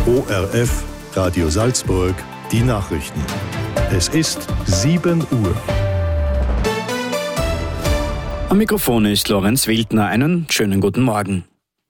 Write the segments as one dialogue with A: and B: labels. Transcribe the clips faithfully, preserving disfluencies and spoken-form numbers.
A: O R F, Radio Salzburg, die Nachrichten. Es ist sieben Uhr.
B: Am Mikrofon ist Lorenz Wildner. Einen schönen guten Morgen.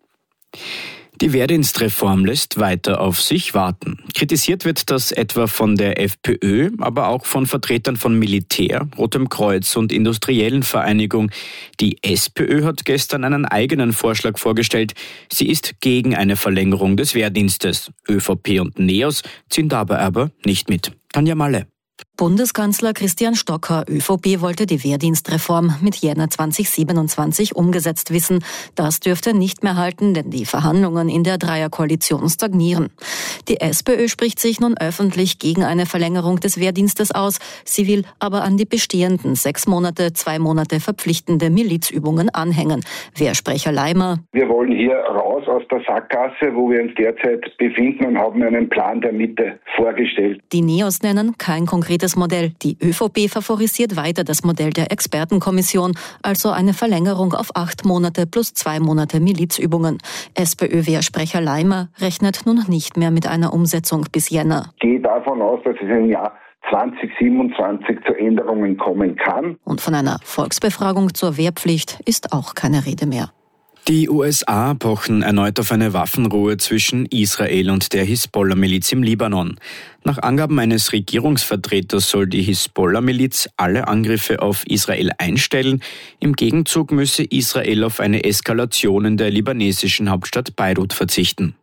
B: Die Wehrdienstreform lässt weiter auf sich warten. Kritisiert wird das etwa von der FPÖ, aber auch von Vertretern von Militär, Rotem Kreuz und industriellen Vereinigung. Die SPÖ hat gestern einen eigenen Vorschlag vorgestellt. Sie ist gegen eine Verlängerung des Wehrdienstes. ÖVP und NEOS ziehen dabei aber nicht mit. Tanja Malle.
C: Bundeskanzler Christian Stocker, ÖVP, wollte die Wehrdienstreform mit Jänner zwanzig siebenundzwanzig umgesetzt wissen. Das dürfte nicht mehr halten, denn die Verhandlungen in der Dreierkoalition stagnieren. Die SPÖ spricht sich nun öffentlich gegen eine Verlängerung des Wehrdienstes aus. Sie will aber an die bestehenden sechs Monate, zwei Monate verpflichtende Milizübungen anhängen. Wehrsprecher Leimer.
D: Wir wollen hier raus aus der Sackgasse, wo wir uns derzeit befinden, und haben einen Plan der Mitte vorgestellt.
C: Die NEOS nennen kein konkretes Modell. Die ÖVP favorisiert weiter das Modell der Expertenkommission, also eine Verlängerung auf acht Monate plus zwei Monate Milizübungen. SPÖ-Wehrsprecher Leimer rechnet nun nicht mehr mit einer Umsetzung bis Jänner.
D: Ich gehe davon aus, dass es im Jahr zwanzig siebenundzwanzig zu Änderungen kommen kann.
C: Und von einer Volksbefragung zur Wehrpflicht ist auch keine Rede mehr.
B: Die U S A pochen erneut auf eine Waffenruhe zwischen Israel und der Hisbollah-Miliz im Libanon. Nach Angaben eines Regierungsvertreters soll die Hisbollah-Miliz alle Angriffe auf Israel einstellen. Im Gegenzug müsse Israel auf eine Eskalation in der libanesischen Hauptstadt Beirut verzichten.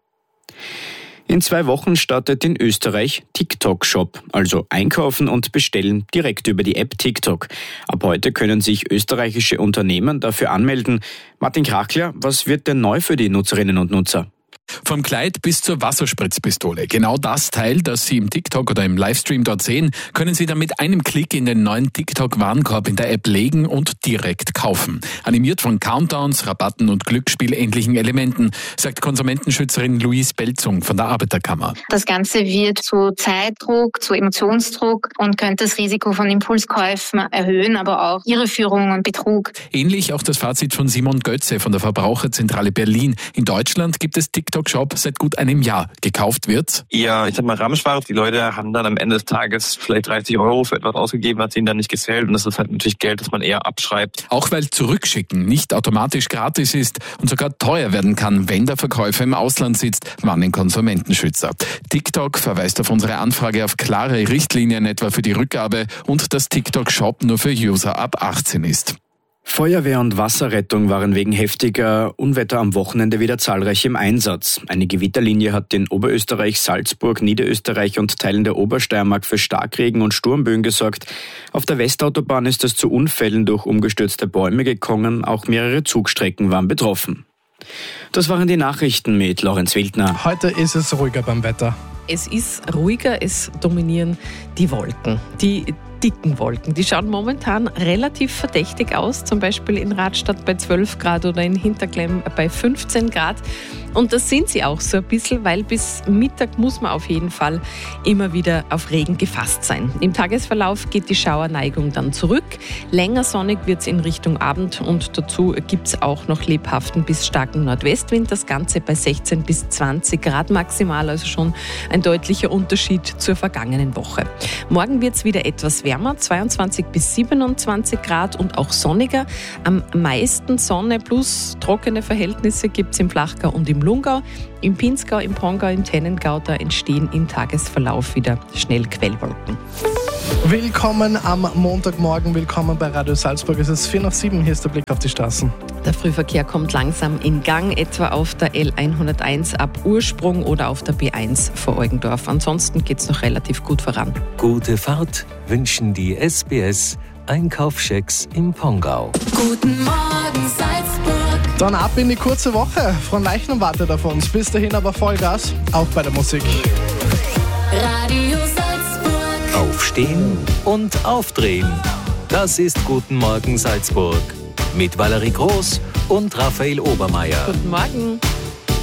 B: In zwei Wochen startet in Österreich TikTok-Shop, also einkaufen und bestellen direkt über die App TikTok. Ab heute können sich österreichische Unternehmen dafür anmelden. Martin Krachler, was wird denn neu für die Nutzerinnen und Nutzer?
E: Vom Kleid bis zur Wasserspritzpistole. Genau das Teil, das Sie im TikTok oder im Livestream dort sehen, können Sie dann mit einem Klick in den neuen TikTok-Warenkorb in der App legen und direkt kaufen. Animiert von Countdowns, Rabatten und glücksspielähnlichen Elementen, sagt Konsumentenschützerin Louise Belzung von der Arbeiterkammer.
F: Das Ganze wird zu Zeitdruck, zu Emotionsdruck und könnte das Risiko von Impulskäufen erhöhen, aber auch Irreführung und Betrug.
E: Ähnlich auch das Fazit von Simon Götze von der Verbraucherzentrale Berlin. In Deutschland gibt es TikTok Shop seit gut einem Jahr. Gekauft wird
G: Ja, ich sag mal Ramschware. Die Leute haben dann am Ende des Tages vielleicht dreißig Euro für etwas ausgegeben, hat ihnen dann nicht gefällt. Und das ist halt natürlich Geld, das man eher abschreibt.
E: Auch weil Zurückschicken nicht automatisch gratis ist und sogar teuer werden kann, wenn der Verkäufer im Ausland sitzt, warnen Konsumentenschützer. TikTok verweist auf unsere Anfrage auf klare Richtlinien etwa für die Rückgabe und dass TikTok Shop nur für User ab achtzehn ist.
B: Feuerwehr und Wasserrettung waren wegen heftiger Unwetter am Wochenende wieder zahlreich im Einsatz. Eine Gewitterlinie hat in Oberösterreich, Salzburg, Niederösterreich und Teilen der Obersteiermark für Starkregen und Sturmböen gesorgt. Auf der Westautobahn ist es zu Unfällen durch umgestürzte Bäume gekommen. Auch mehrere Zugstrecken waren betroffen. Das waren die Nachrichten mit Lorenz Wildner.
H: Heute ist es ruhiger beim Wetter.
I: Es ist ruhiger, es dominieren die Wolken. Die dicken Wolken. Die schauen momentan relativ verdächtig aus, zum Beispiel in Radstadt bei zwölf Grad oder in Hinterklemm bei fünfzehn Grad. Und das sind sie auch so ein bisschen, weil bis Mittag muss man auf jeden Fall immer wieder auf Regen gefasst sein. Im Tagesverlauf geht die Schauerneigung dann zurück. Länger sonnig wird es in Richtung Abend und dazu gibt es auch noch lebhaften bis starken Nordwestwind. Das Ganze bei sechzehn bis zwanzig Grad maximal, also schon ein deutlicher Unterschied zur vergangenen Woche. Morgen wird es wieder etwas wärmer, zweiundzwanzig bis siebenundzwanzig Grad und auch sonniger. Am meisten Sonne plus trockene Verhältnisse gibt es im Flachgau und im Lungau. Im Pinzgau, im Pongau, im Tennengau, da entstehen im Tagesverlauf wieder schnell Quellwolken.
H: Willkommen am Montagmorgen, willkommen bei Radio Salzburg. Es ist vier nach sieben, hier ist der Blick auf die Straßen.
I: Der Frühverkehr kommt langsam in Gang, etwa auf der L hunderteins ab Ursprung oder auf der B eins vor Eugendorf. Ansonsten geht es noch relativ gut voran.
J: Gute Fahrt wünschen die S B S Einkaufschecks im Pongau.
K: Guten Morgen Salzburg.
H: Dann ab in die kurze Woche. Fronleichnam wartet auf uns. Bis dahin aber Vollgas, auch bei der Musik.
K: Radio Salzburg.
J: Aufstehen und aufdrehen. Das ist Guten Morgen Salzburg. Mit Valerie Groß und Raphael Obermeier.
I: Guten Morgen.